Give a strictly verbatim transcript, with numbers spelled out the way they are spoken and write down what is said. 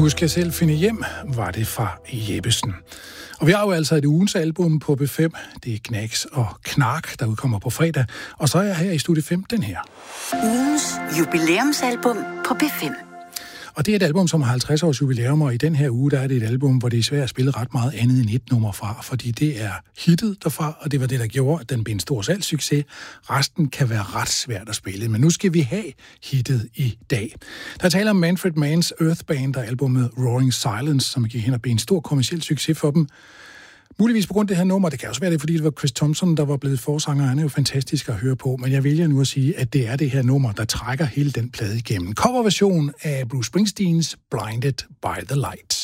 Du skal selv finde hjem, var det fra Jeppesen. Og vi har jo altså et ugens album på B fem. Det er Knacks og Knark, der udkommer på fredag. Og så er jeg her i Studie fem, den her. Ugens jubilæumsalbum på B fem. Og det er et album, som har halvtreds års jubilæum, og i den her uge, der er det et album, hvor det er svært at spille ret meget andet end et nummer fra, fordi det er hittet derfra, og det var det, der gjorde, at den blev en stor salgssucces. Resten kan være ret svært at spille, men nu skal vi have hittet i dag. Der taler om Manfred Manns Earthband og albumet Roaring Silence, som gik hen og blev en stor kommerciel succes for dem. Muligvis på grund af det her nummer, det kan også være det, fordi det var Chris Thompson, der var blevet forsanger, han er jo fantastisk at høre på, men jeg vælger nu at sige, at det er det her nummer, der trækker hele den plade igennem. Coverversion af Bruce Springsteens Blinded by the Light.